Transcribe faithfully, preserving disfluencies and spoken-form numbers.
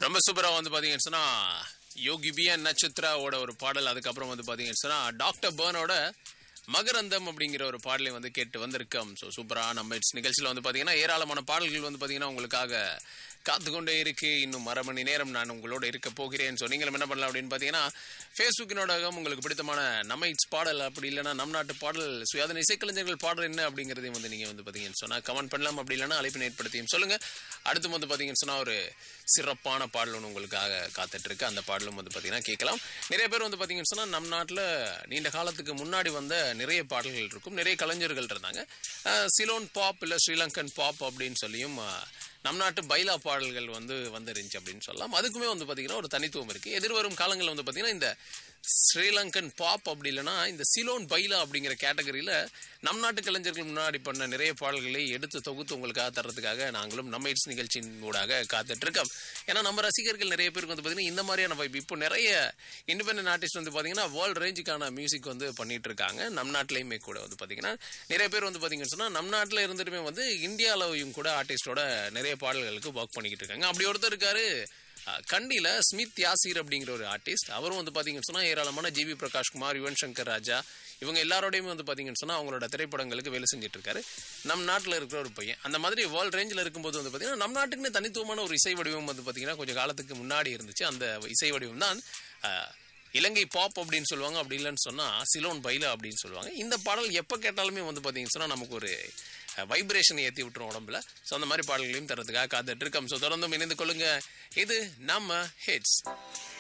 ரொம்ப சூப்பரா வந்து பாத்தீங்கன்னு சொன்னா யோகி பி அண்ட் நட்சத்திராவோட ஒரு பாடல். அதுக்கப்புறம் வந்து பாத்தீங்கன்னு சொன்னா டாக்டர் பர்னோட மகரந்தம் அப்படிங்கிற ஒரு பாடலை வந்து கேட்டு வந்திருக்கோம். ஸோ சூப்பரா நம்ம நிகழ்ச்சியில் வந்து பாத்தீங்கன்னா ஏராளமான பாடல்கள் வந்து பாத்தீங்கன்னா உங்களுக்காக காத்துக்கொண்டே இருக்கு. இன்னும் அரை மணி நேரம் நான் உங்களோட இருக்க போகிறேன். ஸோ நீங்களும் என்ன பண்ணலாம் அப்படின்னு பார்த்தீங்கன்னா ஃபேஸ்புக்கினோட உங்களுக்கு பிடித்தமான நம்ம இட்ஸ் பாடல் அப்படி இல்லைன்னா நம் நாட்டு பாடல் சுயாதன இசைக்கலைஞர்கள் பாடல் என்ன அப்படிங்கிறதையும் வந்து நீங்கள் வந்து பார்த்தீங்கன்னு சொன்னால் கமெண்ட் பண்ணலாம். அப்படி இல்லைன்னா அழைப்பினை ஏற்படுத்தியும் சொல்லுங்கள். அடுத்து வந்து பார்த்தீங்கன்னு சொன்னால் ஒரு சிறப்பான பாடல் ஒன்று உங்களுக்காக காத்துட்டு இருக்கு. அந்த பாடலும் வந்து பார்த்தீங்கன்னா கேட்கலாம். நிறைய பேர் வந்து பார்த்தீங்கன்னு சொன்னால் நம் நாட்டில் நீண்ட காலத்துக்கு முன்னாடி வந்த நிறைய பாடல்கள் இருக்கும், நிறைய கலைஞர்கள் இருந்தாங்க. சிலோன் பாப் இல்லை ஸ்ரீலங்கன் பாப் அப்படின்னு சொல்லியும் நம் நாட்டு பைலா பாடல்கள் வந்து வந்துருந்துச்சு அப்படின்னு சொல்லலாம். அதுக்குமே வந்து பார்த்தீங்கன்னா ஒரு தனித்துவம் இருக்குது. எதிர்வரும் காலங்களில் வந்து பார்த்தீங்கன்னா இந்த ஸ்ரீலங்கன் பாப் அப்படி இல்லைன்னா இந்த சிலோன் பைலா அப்படிங்கிற கேட்டகரியில் நம் நாட்டு கலைஞர்கள் முன்னாடி பண்ண நிறைய பாடல்களை எடுத்து தொகுத்து உங்களுக்காக தர்றதுக்காக நாங்களும் நம்ம இட்ஸ் நிகழ்ச்சியின் ஊடாக காத்துட்டு இருக்கோம். ஏன்னா நம்ம ரசிகர்கள் நிறைய பேருக்கு வந்து பார்த்தீங்கன்னா இந்த மாதிரியான வைப் இப்போ நிறைய இண்டிபெண்டன்ட் ஆர்டிஸ்ட் வந்து பார்த்தீங்கன்னா வேர்ல்டு ரேஞ்சுக்கான மியூசிக் வந்து பண்ணிட்டு இருக்காங்க. நம் நாட்டிலையுமே கூட வந்து பார்த்தீங்கன்னா நிறைய பேர் வந்து பார்த்தீங்கன்னு சொன்னால் நம் நாட்டில் இருந்துட்டுமே வந்து இந்தியாவிலையும் கூட ஆர்டிஸ்டோட நிறைய பாடல்களுக்கு ஒர்க் பண்ணிக்கிட்டு இருக்காங்க. அப்படி ஒருத்தர் இருக்காரு கண்டியில ஸ்மித் யாசீர் அப்படிங்கிற ஒரு ஆர்டிஸ்ட். அவரும் வந்து பாத்தீங்கன்னு சொன்னா ஏராளமான ஜிவி பிரகாஷ்குமார், யுவன் சங்கர் ராஜா இவங்க எல்லாரோடையுமே வந்து பாத்தீங்கன்னு சொன்னா அவங்களோட திரைப்படங்களுக்கு வேலை செஞ்சுட்டு இருக்காரு. நம் நாட்டில் இருக்கிற ஒரு பையன். அந்த மாதிரி வேர்ல்டு ரேஞ்சில் இருக்கும்போது வந்து பாத்தீங்கன்னா நம் நாட்டுக்குன்னு தனித்துவமான ஒரு இசை வடிவம் வந்து பாத்தீங்கன்னா கொஞ்சம் காலத்துக்கு முன்னாடி இருந்துச்சு. அந்த இசை வடிவம் தான் இலங்கை பாப் அப்படின்னு சொல்லுவாங்க. அப்படி இல்லைன்னு சொன்னா சிலோன் பைலா அப்படின்னு சொல்லுவாங்க. இந்த பாடல் எப்போ கேட்டாலுமே வந்து பாத்தீங்கன்னு சொன்னா நமக்கு ஒரு வைப்ரேஷன் ஏற்றி விட்டுரும் உடம்புல. ஸோ அந்த மாதிரி பாடல்களையும் தரத்துக்காக காத்துட்டு இருக்கோம். ஸோ தொடர்ந்தும் இணைந்து கொள்ளுங்க. இது நம்ம ஹிட்ஸ்.